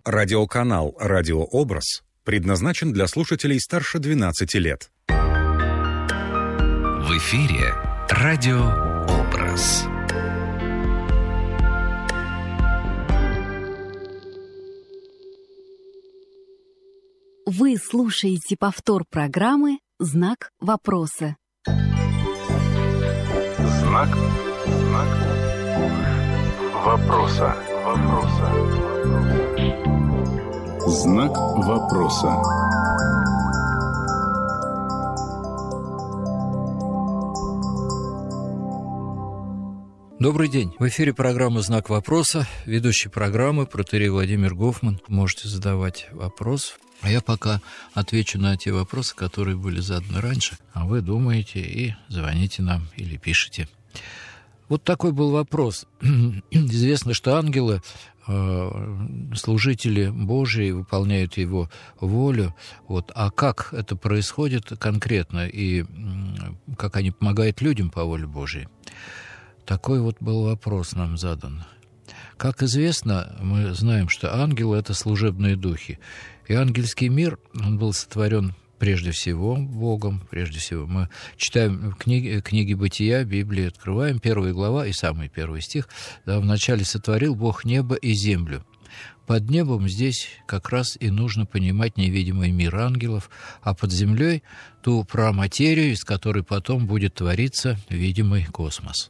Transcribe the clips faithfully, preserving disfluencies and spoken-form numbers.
Радиоканал «Радиообраз» предназначен для слушателей старше двенадцати лет. В эфире «Радиообраз». Вы слушаете повтор программы «Знак вопроса». Знак, знак вопроса, вопроса. Знак вопроса. Добрый день. В эфире программа «Знак вопроса». Ведущий программы протоиерей Владимир Гофман. Можете задавать вопрос. А я пока отвечу на те вопросы, которые были заданы раньше. А вы думаете и звоните нам или пишите. Вот такой был вопрос. Известно, что ангелы, служители Божии, выполняют Его волю. Вот. А как это происходит конкретно и как они помогают людям по воле Божией? Такой вот был вопрос нам задан. Как известно, мы знаем, что ангелы — это служебные духи. И ангельский мир, он был сотворен прежде всего Богом, прежде всего. Мы читаем книги, книги Бытия, Библии, открываем первая глава и самый первый стих. Да, «Вначале сотворил Бог небо и землю». Под небом здесь как раз и нужно понимать невидимый мир ангелов, а под землей ту праматерию, из которой потом будет твориться видимый космос.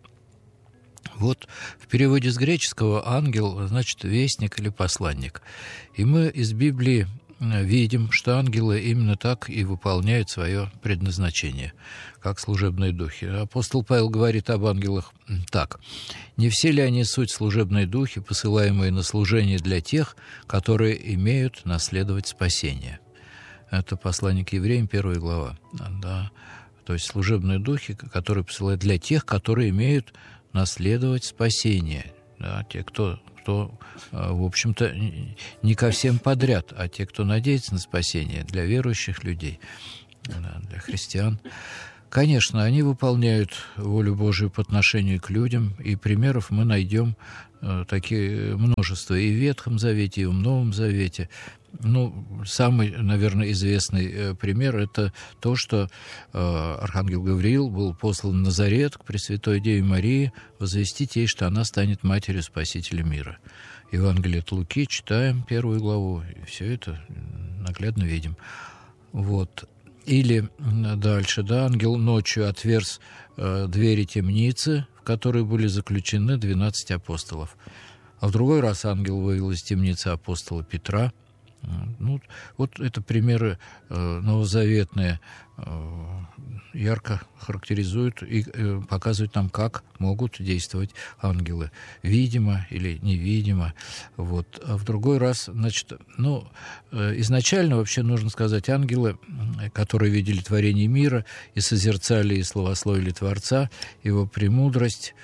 Вот в переводе с греческого ангел значит вестник или посланник. И мы из Библии видим, что ангелы именно так и выполняют свое предназначение, как служебные духи. Апостол Павел говорит об ангелах так: «Не все ли они суть служебные духи, посылаемые на служение для тех, которые имеют наследовать спасение?» Это послание к евреям, первая глава. Да. То есть служебные духи, которые посылают для тех, которые имеют наследовать спасение. Да, те, кто, кто, в общем-то, не ко всем подряд, а те, кто надеется на спасение, для верующих людей, да, для христиан. Конечно, они выполняют волю Божию по отношению к людям, и примеров мы найдем э, такие множество и в Ветхом Завете, и в Новом Завете. Ну, самый, наверное, известный э, пример – это то, что э, архангел Гавриил был послан в Назарет к Пресвятой Деве Марии возвестить ей, что она станет матерью Спасителя мира. Евангелие от Луки, читаем первую главу, и все это наглядно видим. Вот. Или дальше, да, ангел ночью отверз э, двери темницы, в которой были заключены двенадцать апостолов. А в другой раз ангел вывел из темницы апостола Петра. Ну, вот это примеры э, новозаветные, э, ярко характеризуют и э, показывают нам, как могут действовать ангелы, видимо или невидимо. Вот. А в другой раз, значит, ну, э, изначально вообще нужно сказать, ангелы, которые видели творение мира и созерцали и славословили Творца, его премудрость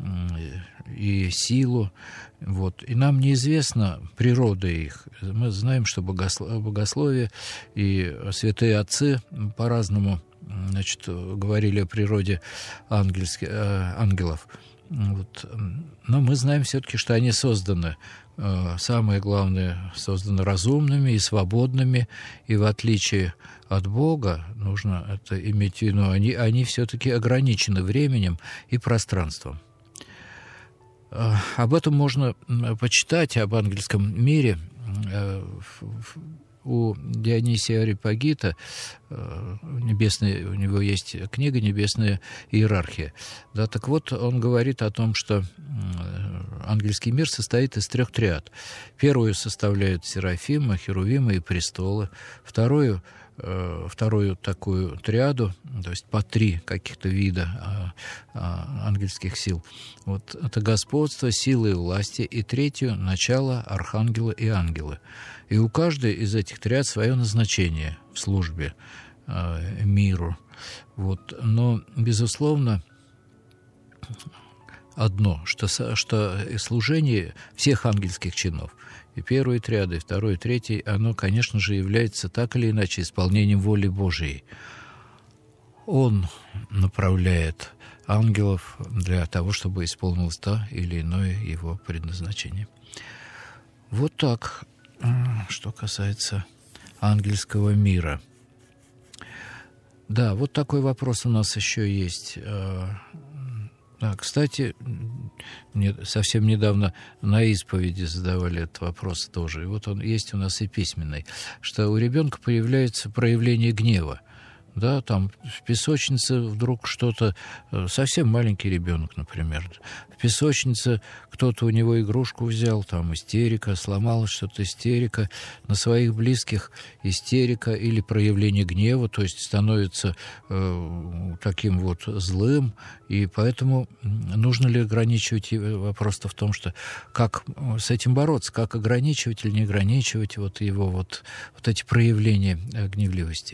и силу. Вот. И нам неизвестна природа их. Мы знаем, что богословие и святые отцы по-разному, значит, говорили о природе ангельских, ангелов. Вот. Но мы знаем все-таки, что они созданы, самое главное, созданы разумными и свободными, и в отличие от Бога, нужно это иметь в виду, они, они все-таки ограничены временем и пространством. Об этом можно почитать, об ангельском мире. У Дионисия Ареопагита, небесная, у него есть книга «Небесная иерархия». Да, так вот, он говорит о том, что ангельский мир состоит из трех триад. Первую составляют серафимы, херувимы и престолы. Вторую вторую такую триаду, то есть по три каких-то вида а, а, ангельских сил. Вот это господство, силы и власти. И третью — начало, архангелы и ангелы. И у каждой из этих триад свое назначение в службе а, миру. Вот. Но, безусловно, одно, что, что служение всех ангельских чинов, и первой триады, и второй, и третьей, оно, конечно же, является так или иначе исполнением воли Божией. Он направляет ангелов для того, чтобы исполнилось то или иное его предназначение. Вот так. что касается ангельского мира. Да, вот такой вопрос у нас еще есть. Да, кстати, мне совсем недавно на исповеди задавали этот вопрос тоже. И вот он есть у нас и письменный, что у ребенка появляется проявление гнева. Да, там в песочнице вдруг что-то... Совсем маленький ребенок, например. В песочнице кто-то у него игрушку взял, там истерика, сломалось что-то, истерика. На своих близких истерика или проявление гнева, то есть становится э, таким вот злым. И поэтому нужно ли ограничивать... Вопрос-то в том, что как с этим бороться, как ограничивать или не ограничивать вот его вот, вот эти проявления гневливости.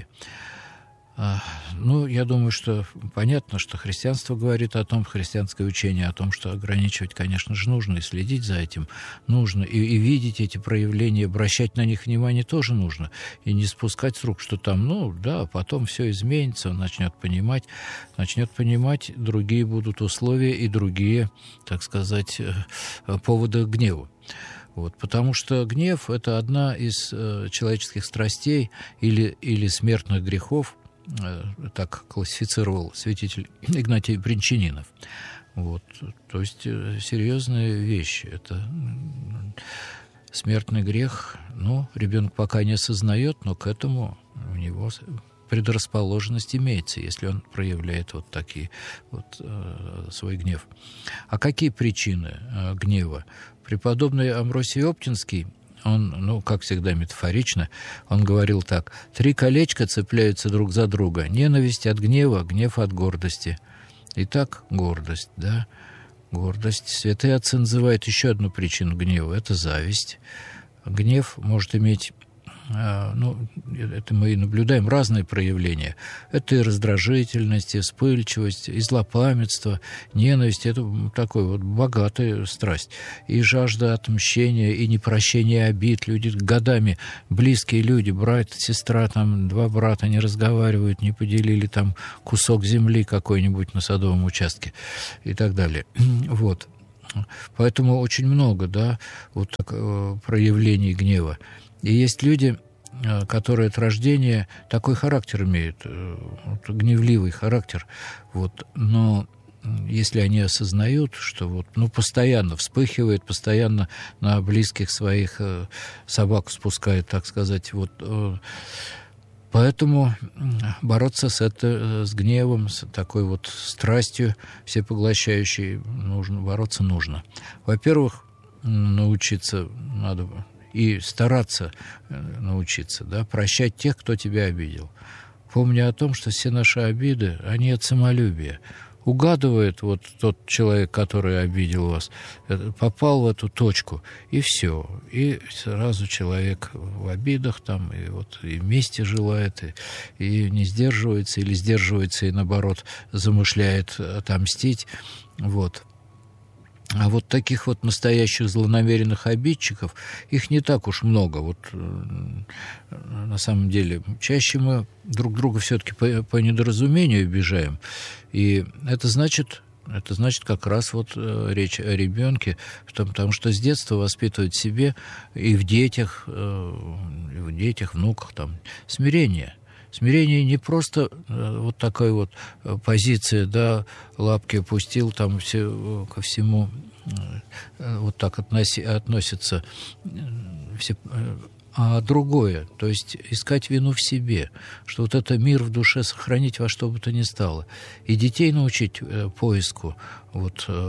Ну, я думаю, что понятно, что христианство говорит о том, христианское учение о том, что ограничивать, конечно же, нужно, и следить за этим нужно, и, и видеть эти проявления, обращать на них внимание тоже нужно, и не спускать с рук, что там, ну, да, потом все изменится, он начнет понимать, начнет понимать, другие будут условия и другие, так сказать, поводы к гневу. Вот, потому что гнев – это одна из э, человеческих страстей или, или смертных грехов, так классифицировал святитель Игнатий Бринчанинов. Вот. То есть серьезные вещи. Это смертный грех. Ну, ребенок пока не осознает, но к этому у него предрасположенность имеется, если он проявляет вот такие вот э, свой гнев. А какие причины э, гнева? Преподобный Амвросий Оптинский, он, ну, как всегда, метафорично, он говорил так: «Три колечка цепляются друг за друга. Ненависть от гнева, гнев от гордости». Итак, гордость, да, гордость. Святые отцы называют еще одну причину гнева – это зависть. Гнев может иметь... Ну, это мы и наблюдаем разные проявления. Это и раздражительность, и вспыльчивость, и злопамятство, ненависть. Это такой вот богатая страсть. И жажда отмщения, и непрощение обид. Люди годами, близкие люди, брат, сестра, там, два брата не разговаривают, не поделили там кусок земли какой-нибудь на садовом участке и так далее. Вот. Поэтому очень много, да, вот так, проявлений гнева. И есть люди, которые от рождения такой характер имеют, вот, гневливый характер, вот, но если они осознают, что вот, ну, постоянно вспыхивает, постоянно на близких своих собак спускает, так сказать, вот, поэтому бороться с, это, с гневом, с такой вот страстью всепоглощающей нужно, бороться нужно. Во-первых, научиться надо... И стараться научиться, да, прощать тех, кто тебя обидел. Помня о том, что все наши обиды, они от самолюбия. Угадывает вот тот человек, который обидел вас, попал в эту точку, и все. И сразу человек в обидах, там, и, вот, и мести желает, и, и не сдерживается, или сдерживается, и наоборот замышляет отомстить. Вот. А вот таких вот настоящих злонамеренных обидчиков, их не так уж много. Вот на самом деле чаще мы друг друга все-таки по, по недоразумению обижаем. И это значит, это значит как раз вот речь о ребенке, потому что с детства воспитывают в себе и в детях, и в детях, внуках там, смирение. Смирение не просто э, вот такая вот позиция, да, лапки опустил, там все, ко всему э, вот так относи, относится, э, все, э, а другое, то есть искать вину в себе, что вот это мир в душе сохранить во что бы то ни стало. И детей научить э, поиску вот, э,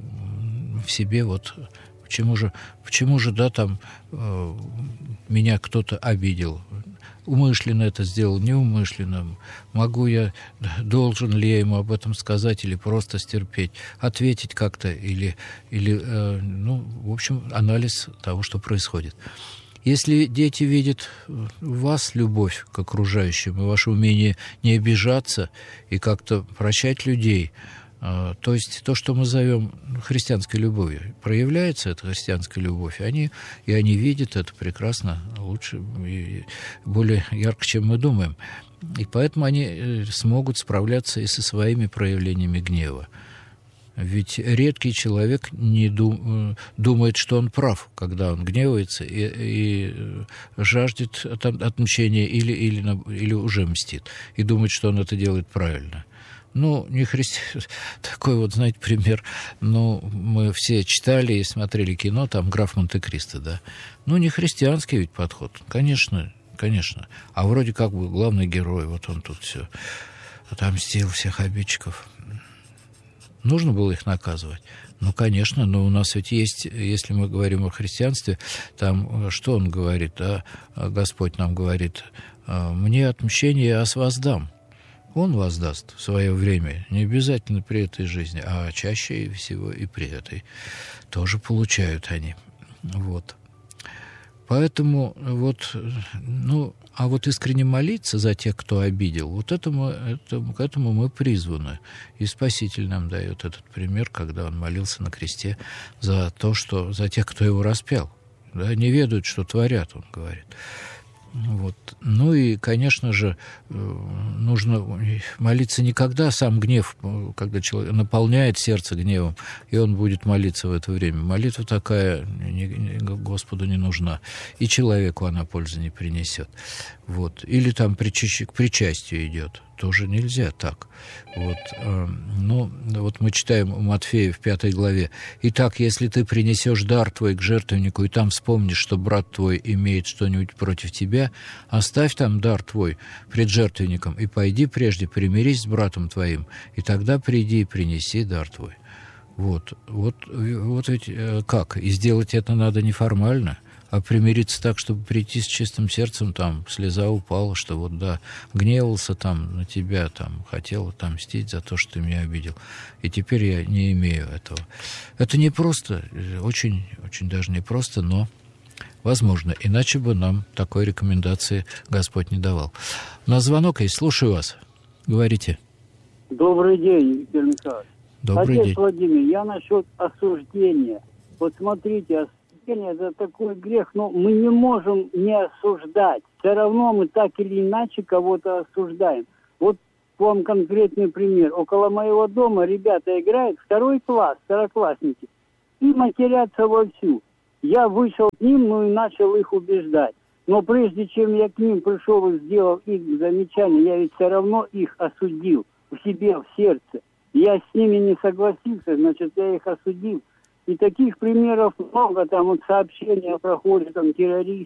в себе, вот, почему же, почему же да, там, э, меня кто-то обидел, умышленно это сделал, неумышленно. Могу я, должен ли я ему об этом сказать или просто стерпеть, ответить как-то, или, или э, ну, в общем, анализ того, что происходит. Если дети видят в вас любовь к окружающим и ваше умение не обижаться и как-то прощать людей, э, то есть то, что мы зовем христианской любовью, проявляется эта христианская любовь, они, и они видят это прекрасно, лучше и более ярко, чем мы думаем. И поэтому они смогут справляться и со своими проявлениями гнева. Ведь редкий человек не дум, думает, что он прав, когда он гневается и, и жаждет от, отмщения или, или, или уже мстит, и думает, что он это делает правильно. Ну, не христи... Такой вот, знаете, пример. Ну, мы все читали и смотрели кино, там «Граф Монте-Кристо», да. Ну, не христианский ведь подход. Конечно, конечно. А вроде как бы главный герой, вот он тут все отомстил всех обидчиков. Нужно было их наказывать? Ну, конечно, но у нас ведь есть, если мы говорим о христианстве, там, что он говорит, да? Господь нам говорит: «Мне отмщение я с вас дам». Он воздаст в свое время, не обязательно при этой жизни, а чаще всего и при этой. Тоже получают они. Вот. Поэтому вот, ну, а вот искренне молиться за тех, кто обидел, вот этому, этому, к этому мы призваны. И Спаситель нам дает этот пример, когда он молился на кресте за то, что, за тех, кто его распял. Да, не ведают, что творят, он говорит. Вот. Ну и, конечно же, нужно молиться не когда сам гнев, когда человек наполняет сердце гневом, и он будет молиться в это время. Молитва такая Господу не нужна, и человеку она пользы не принесет. Вот. Или там причащ... к причастию идет. Тоже нельзя так. Вот. Ну, вот мы читаем у Матфея в пятой главе: «Итак, если ты принесешь дар твой к жертвеннику, и там вспомнишь, что брат твой имеет что-нибудь против тебя, оставь там дар твой пред жертвенником, и пойди прежде примирись с братом твоим, и тогда приди и принеси дар твой». Вот, вот, вот ведь как? И сделать это надо неформально, а примириться так, чтобы прийти с чистым сердцем, там, слеза упала, что вот, да, гневался там на тебя, там, хотел отомстить за то, что ты меня обидел, и теперь я не имею этого. Это не просто, очень, очень даже не просто, но возможно, иначе бы нам такой рекомендации Господь не давал. На звонок есть, слушаю вас, говорите. Добрый день, Виктор Михайлович. Добрый Отец день. Владимир, я насчет осуждения. Вот смотрите, осуждение — это такой грех, но мы не можем не осуждать. Все равно мы так или иначе кого-то осуждаем. Вот вам конкретный пример. Около моего дома ребята играют, второй класс, второклассники, и матерятся вовсю. Я вышел к ним, ну и начал их убеждать. Но прежде чем я к ним пришел и сделал их замечания, я ведь все равно их осудил в себе, в сердце. Я с ними не согласился, значит, я их осудил. И таких примеров много, там вот сообщения проходят, там террористы